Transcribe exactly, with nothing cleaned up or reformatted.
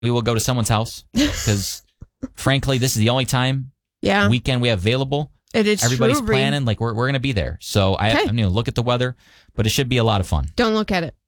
we will go to someone's house because, frankly, this is the only time yeah. weekend we have available. It is Everybody's true, planning. Like, we're, we're going to be there. So I, Okay. I'm going to look at the weather, but it should be a lot of fun. Don't look at it.